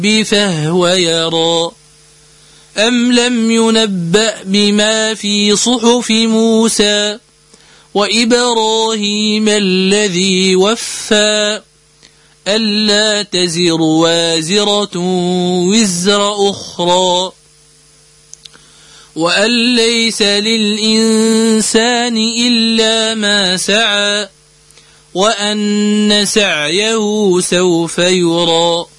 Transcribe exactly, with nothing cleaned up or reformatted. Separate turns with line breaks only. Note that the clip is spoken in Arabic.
فهو يرى أم لم ينبأ بما في صحف موسى وإبراهيم الذي وفى ألا تزر وازرة وزر أخرى وأن ليس للإنسان إلا ما سعى وأن سعيه سوف يرى